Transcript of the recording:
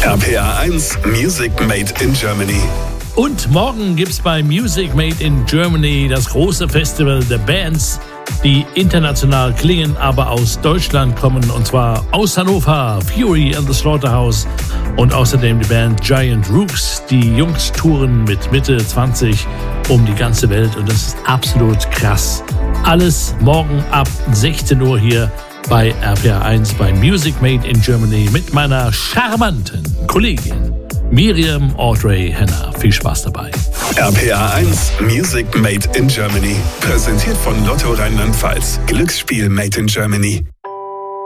RPA 1 Music Made in Germany. Und morgen gibt's bei Music Made in Germany das große Festival der Bands, die international klingen, aber aus Deutschland kommen, und zwar aus Hannover, Fury and the Slaughterhouse und außerdem die Band Giant Rooks. Die Jungs touren mit Mitte 20 um die ganze Welt und das ist absolut krass. Alles morgen ab 16 Uhr hier bei RPA 1 bei Music Made in Germany mit meiner charmanten Kollegin Miriam Audrey Henner. Viel Spaß dabei. RPA 1 Music Made in Germany. Präsentiert von Lotto Rheinland-Pfalz. Glücksspiel Made in Germany.